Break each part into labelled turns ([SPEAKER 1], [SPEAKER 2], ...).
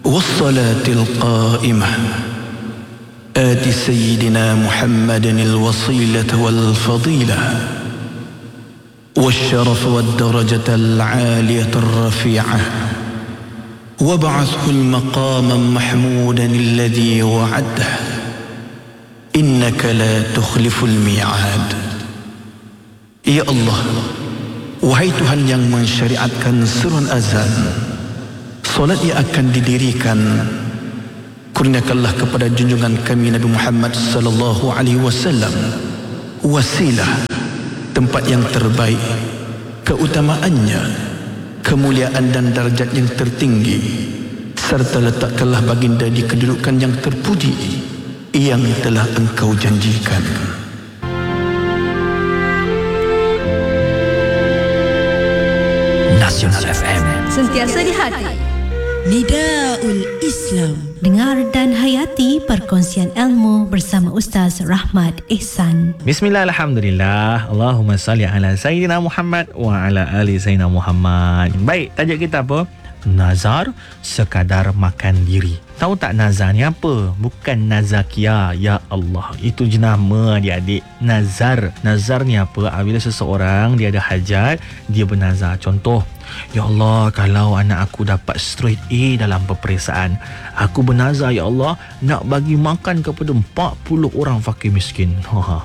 [SPEAKER 1] والصلاة القائمة آت سيدنا محمد الوصيلة والفضيلة والشرف والدرجة العالية الرفيعة وابعثه المقام محمودا الذي وعده إنك لا تخلف الميعاد. Ya Allah, wahai Tuhan yang mensyariatkan seruan azan, solat yang akan didirikan, kurniakanlah kepada junjungan kami Nabi Muhammad sallallahu alaihi wasallam wasilah, tempat yang terbaik, keutamaannya, kemuliaan dan darjat yang tertinggi, serta letakkanlah baginda di kedudukan yang terpuji yang telah Engkau janjikan.
[SPEAKER 2] Nasional FM,
[SPEAKER 3] sentiasa di hati.
[SPEAKER 4] Nidaul Islam.
[SPEAKER 3] Dengar dan hayati perkongsian ilmu bersama Ustaz Rahmat Ihsan.
[SPEAKER 5] Bismillah, alhamdulillah. Allahumma salli ala Sayyidina Muhammad wa ala ali Sayyidina Muhammad. Baik, tajuk kita apa? Nazar sekadar makan diri. Tahu tak nazar ni apa? Bukan nazakia, ya Allah. Itu jenama adik-adik. Nazar. Nazar ni apa? Bila seseorang dia ada hajat, dia bernazar. Contoh, ya Allah, kalau anak aku dapat straight A dalam peperiksaan, aku bernazar, ya Allah, nak bagi makan kepada 40 orang fakir miskin.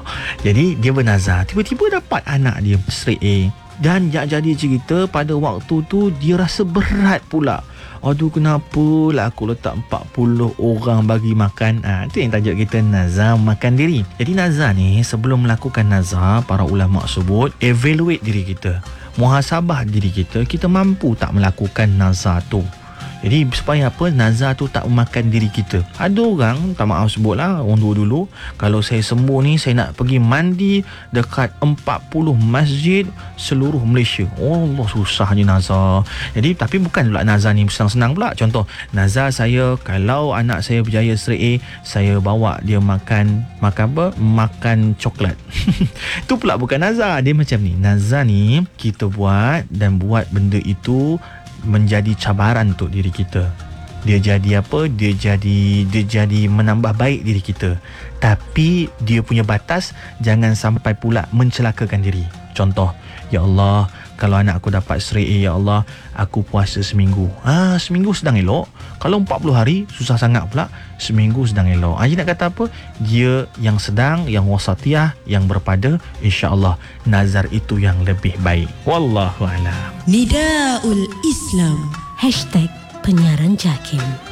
[SPEAKER 5] Jadi dia bernazar, tiba-tiba dapat anak dia straight A. Dan jadi cerita pada waktu tu dia rasa berat pula. Aduh, kenapa lah aku letak 40 orang bagi makan. Itu yang tajuk kita, nazar makan diri. Jadi nazar ni, sebelum melakukan nazar, para ulama sebut evaluate diri kita, muhasabah diri kita, kita mampu tak melakukan nazar tu. Jadi supaya apa? Nazar tu tak memakan diri kita. Ada orang, tak maaf sebutlah, orang dulu, kalau saya sembuh ni, saya nak pergi mandi dekat 40 masjid seluruh Malaysia. Oh Allah, susahnya nazar. Jadi tapi bukan pula nazar ni senang-senang pula. Contoh, nazar saya, kalau anak saya berjaya straight A, saya bawa dia makan apa? Makan coklat. Itu pula bukan nazar. Dia macam ni. Nazar ni kita buat, dan buat benda itu menjadi cabaran untuk diri kita. Dia jadi apa? Dia jadi menambah baik diri kita. Tapi dia punya batas, jangan sampai pula mencelakakan diri. Contoh, ya Allah, kalau anak aku dapat straight A, ya Allah, aku puasa seminggu. Seminggu sedang elok. Kalau 40 hari, susah sangat pula. Seminggu sedang elok. Dia nak kata apa? Dia yang sedang, yang wasatiyah, yang berpada, insya-Allah nazar itu yang lebih baik. Wallahu a'lam.
[SPEAKER 4] Nidaul Islam.
[SPEAKER 3] #penyiaran JAKIM.